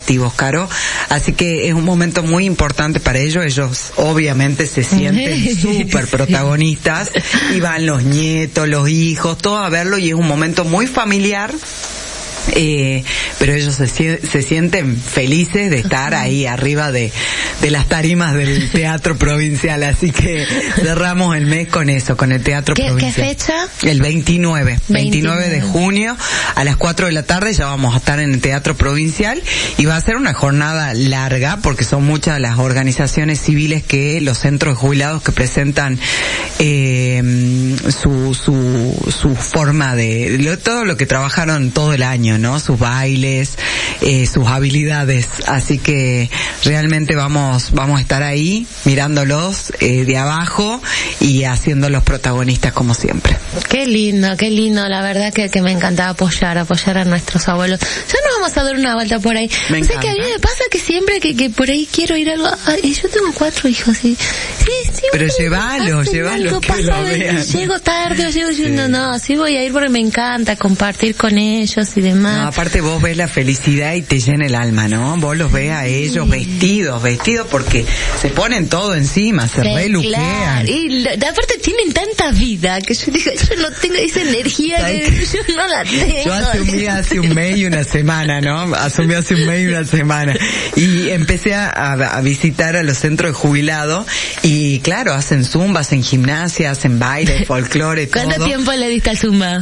activos, Caro. Así que es un momento muy importante para ellos. Ellos obviamente se sienten súper protagonistas y van los nietos, los hijos, todos a verlo, y es un momento muy familiar. Pero ellos se sienten felices de estar ahí arriba de las tarimas del Teatro Provincial, así que cerramos el mes con eso, con el Teatro Provincial. ¿Qué fecha? El 29 de junio a las 4 de la tarde ya vamos a estar en el Teatro Provincial, y va a ser una jornada larga porque son muchas las organizaciones civiles que los centros de jubilados que presentan su forma de todo lo que trabajaron todo el año, ¿no? Sus bailes, sus habilidades, así que realmente vamos a estar ahí mirándolos de abajo y haciéndolos protagonistas como siempre. Qué lindo, la verdad que me encanta apoyar a nuestros abuelos. Ya nos vamos a dar una vuelta por ahí. Me encanta. Que a mí me pasa que siempre que por ahí quiero ir a algo, yo tengo 4 hijos, sí, pero llévalos que lo vean. Llego tarde, no, sí voy a ir porque me encanta compartir con ellos y demás. No, aparte vos ves la felicidad y te llena el alma, ¿no? Vos los ves a ellos vestidos porque se ponen todo encima, se reluquean. Claro. Y aparte tienen tanta vida que yo digo, yo no tengo esa energía que yo no la tengo. Yo asumí hace un mes y una semana, ¿no? Y empecé a visitar a los centros de jubilados y claro, hacen zumba, hacen gimnasia, hacen baile, folclore, todo. ¿Cuánto tiempo le diste al zumba?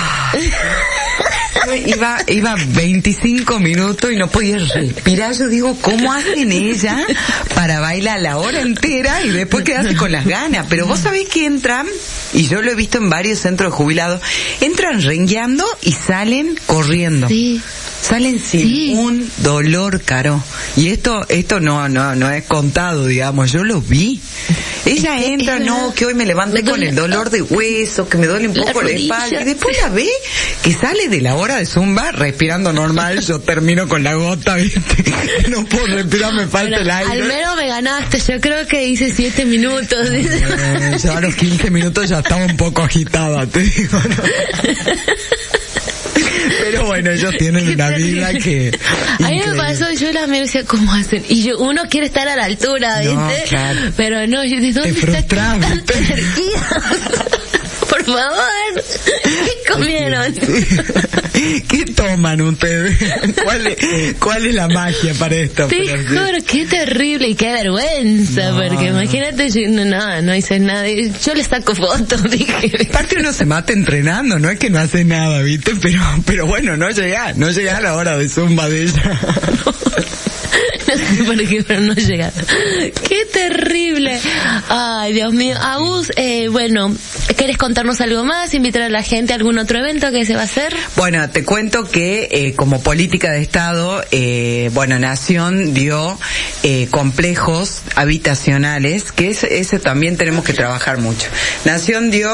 Iba 25 minutos y no podía respirar. Yo digo, ¿cómo hacen ella para bailar la hora entera y después quedarse con las ganas? Pero vos sabés que entran, y yo lo he visto en varios centros de jubilados, entran rengueando y salen corriendo. Sí. Salen sin un dolor, Caro. Y esto no es contado, digamos, yo lo vi. Ella entra, que hoy me levanté con el dolor de hueso, que me duele un poco la espalda, y después la ve que sale de la hora de zumba respirando normal. Yo termino con la gota, ¿viste? No puedo respirar, me falta el aire. Al menos me ganaste, yo creo que hice 7 minutos. Ya a los 15 minutos ya estaba un poco agitada, te digo, ¿no? Pero bueno, ellos tienen una vida que... A mí me pasó, yo la miro y decía, ¿cómo hacen? Y uno quiere estar a la altura, ¿viste? No, claro. Pero no, yo digo, ¿dónde está tanta energía? Por favor, ¿qué comieron? ¿Qué toman ustedes? ¿Cuál es la magia para esto? Te juro, qué terrible y qué vergüenza, porque imagínate, yo no hice nada, yo le saco fotos, dije. Aparte uno se mata entrenando, no es que no hace nada, ¿viste? Pero bueno, no llega a la hora de zumba de ella. No sé por qué, pero no llega. ¡Qué terrible! Ay, Dios mío. Agus, bueno, ¿querés contarnos algo más? ¿Invitar a la gente a algún otro evento que se va a hacer? Bueno, te cuento que como política de Estado, Nación dio complejos habitacionales, que ese también tenemos que trabajar mucho. Nación dio,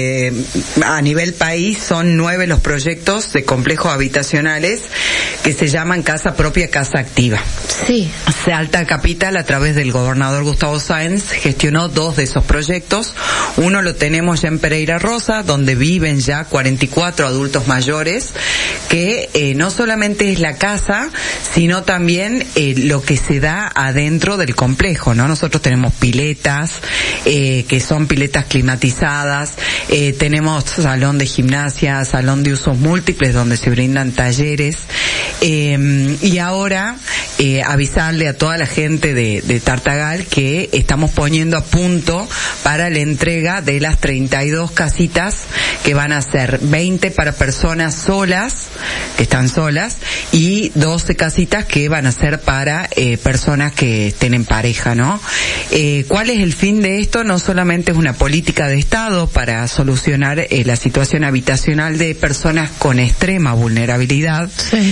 a nivel país, son 9 los proyectos de complejos habitacionales que se llaman Casa Propia, Casa Activa. Sí. Salta Capital, a través del gobernador Gustavo Sáenz, gestionó 2 de esos proyectos. Uno lo tenemos ya en Pereira Rosa, donde viven ya 44 adultos mayores, que no solamente es la casa, sino también lo que se da adentro del complejo, ¿no? Nosotros tenemos piletas, que son piletas climatizadas, tenemos salón de gimnasia, salón de usos múltiples, donde se brindan talleres, y ahora avisarle a toda la gente de Tartagal que estamos poniendo a punto para la entrega de las 32 casitas, que van a ser 20 para personas solas, que están solas, y 12 casitas que van a ser para personas que estén en pareja, ¿no? ¿Cuál es el fin de esto? No solamente es una política de Estado para solucionar la situación habitacional de personas con extrema vulnerabilidad,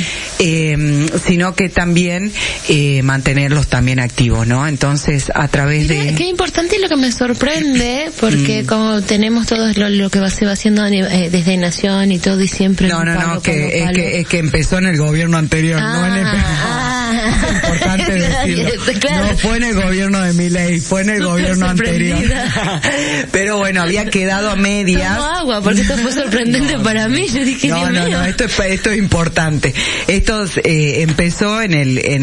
sino que también mantenerlos también activos, ¿no? Entonces, a través de... Qué importante, lo que me sorprende, porque como tenemos todo lo que se va haciendo desde Nación y todo, y siempre... Es que empezó en el gobierno anterior, no en el... Es importante decirlo. Claro. No fue en el gobierno de Milei, fue en el gobierno anterior. Pero bueno, había quedado a medias. Tomo agua, porque esto fue sorprendente para mí. Yo dije, esto es importante. Esto empezó en el